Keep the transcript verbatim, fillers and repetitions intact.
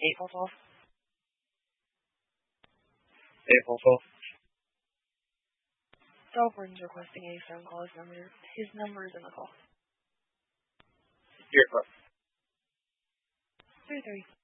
eight four four. eight four four. Dalborn's requesting a phone call. His number, his number is in the call. Your request. Three three.